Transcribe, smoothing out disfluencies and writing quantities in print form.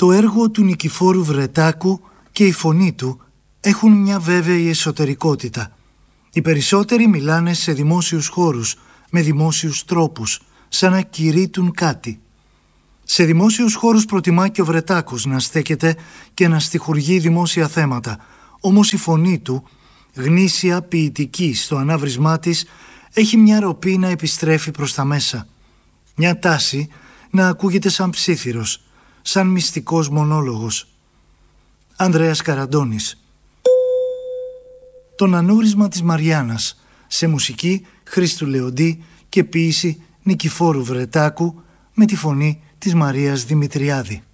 Το έργο του Νικηφόρου Βρετάκου και η φωνή του έχουν μια βέβαιη εσωτερικότητα. Οι περισσότεροι μιλάνε σε δημόσιους χώρους, με δημόσιους τρόπους, σαν να κηρύττουν κάτι. Σε δημόσιους χώρους προτιμά και ο Βρετάκος να στέκεται και να στιχουργεί δημόσια θέματα, όμως η φωνή του, γνήσια ποιητική στο ανάβρισμά της, έχει μια ροπή να επιστρέφει προς τα μέσα. Μια τάση να ακούγεται σαν ψίθυρος, σαν μυστικός μονόλογος. Ανδρέας Καραντώνης. Το νανούρισμα της Μαριάννας, σε μουσική Χρήστου Λεοντή και ποίηση Νικηφόρου Βρετάκου, με τη φωνή της Μαρίας Δημητριάδη.